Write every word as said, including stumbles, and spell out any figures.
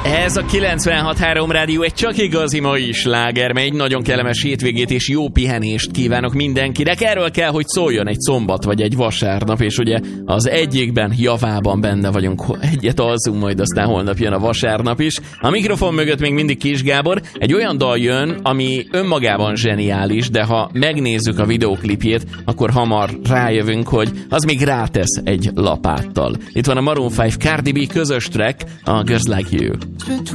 Ez a kilencvenhat három rádió egy csak igazi mai sláger, mely egy nagyon kellemes hétvégét és jó pihenést kívánok mindenkinek. Erről kell, hogy szóljon egy szombat vagy egy vasárnap, és ugye az egyikben javában benne vagyunk. Egyet alszunk, majd aztán holnap jön a vasárnap is. A mikrofon mögött még mindig Kis Gábor. Egy olyan dal jön, ami önmagában zseniális, de ha megnézzük a videóklipjét, akkor hamar rájövünk, hogy az még rátesz egy lapáttal. Itt van a Maroon öt Cardi B közös track, a Girls Like You.